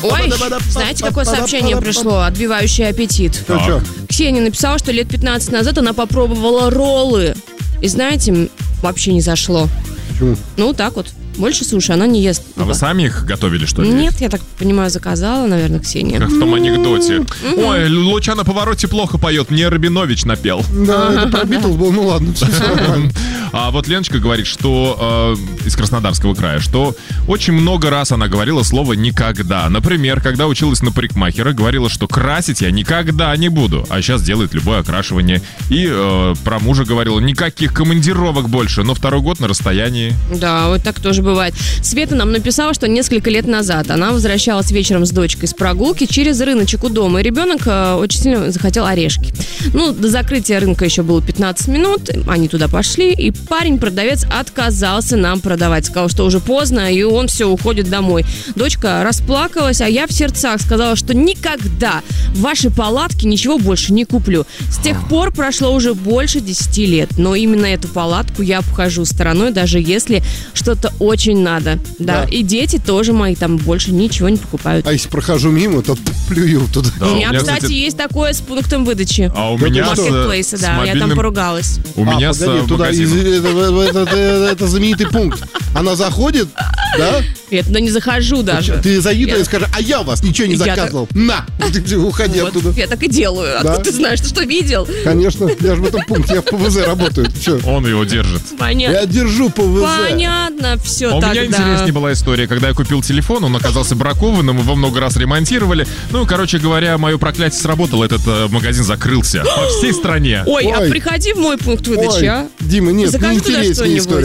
Ой, знаете, какое сообщение пришло, отбивающее аппетит? Ксения написала, что лет 15 назад она попробовала роллы. И знаете, вообще не зашло. Почему? Ну, так вот. Больше суши она не ест. А вы сами их готовили, что ли? Нет, я так понимаю, заказала, наверное, Ксения. Как в том анекдоте. Ой, Луча на повороте плохо поет, мне Рабинович напел. Да, это про Битлз был, ну ладно, все нормально. А вот Леночка говорит, что из Краснодарского края, что очень много раз она говорила слово «никогда». Например, когда училась на парикмахера, говорила, что красить я никогда не буду, а сейчас делает любое окрашивание. И про мужа говорила, никаких командировок больше, но второй год на расстоянии. Да, вот так тоже бывает. Света нам написала, что несколько лет назад она возвращалась вечером с дочкой с прогулки через рыночек у дома, и ребенок очень сильно захотел орешки. Ну, до закрытия рынка еще было 15 минут, они туда пошли, и парень-продавец отказался нам продавать. Сказал, что уже поздно, и он все, уходит домой. Дочка расплакалась, а я в сердцах сказала, что никогда в вашей палатке ничего больше не куплю. С тех пор прошло уже больше 10 лет, но именно эту палатку я обхожу стороной, даже если что-то очень надо. Да. И дети тоже мои там больше ничего не покупают. А если прохожу мимо, то плюю туда. Да, у меня, кстати, есть такое с пунктом выдачи. А у меня маркетплейса, да, мобильным... я там поругалась. У меня погоди, с туда магазином. это знаменитый пункт. Она заходит, да? Я туда не захожу даже. Ты зайди туда и скажи, а я у вас ничего не заказывал. На! Уходи оттуда. Я так и делаю. А ты знаешь, ты что, видел? Конечно, я же в этом пункте, я в ПВЗ работаю. Он его держит. Понятно. Я держу ПВЗ. Понятно, все тогда. У меня интереснее была история, когда я купил телефон, он оказался бракованным, его много раз ремонтировали. Ну, короче говоря, мое проклятие сработало, этот магазин закрылся по всей стране. Ой, а приходи в мой пункт выдачи, а? Дима, нет, закажи неинтересная история.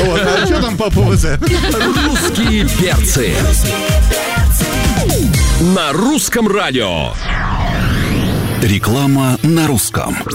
А что там по ПВЗ? Русские перцы. На русском радио. Реклама на русском.